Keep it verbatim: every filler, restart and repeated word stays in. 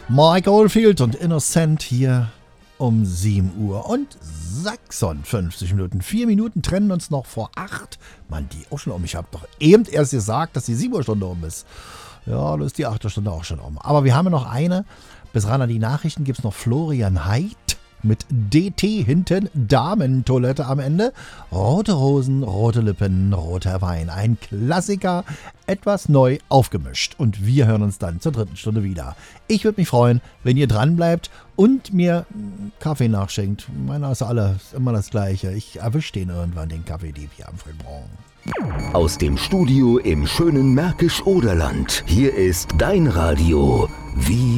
Mike Oldfield und Innocent hier um sieben Uhr und sechsundfünfzig Minuten. Vier Minuten trennen uns noch vor acht. Mann, die auch schon um. Ich habe doch eben erst gesagt, dass die sieben Uhr Stunde um ist. Ja, da ist die acht Uhr Stunde auch schon um. Aber wir haben ja noch eine. Bis ran an die Nachrichten gibt es noch Florian Heid mit D T hinten, Damentoilette am Ende. Rote Hosen, rote Lippen, roter Wein. Ein Klassiker, etwas neu aufgemischt. Und wir hören uns dann zur dritten Stunde wieder. Ich würde mich freuen, wenn ihr dran bleibt und mir Kaffee nachschenkt. Meiner ist alle ist immer das Gleiche. Ich erwische den irgendwann, den Kaffeedieb hier am frühen Morgen. Aus dem Studio im schönen Märkisch-Oderland. Hier ist dein Radio. Wie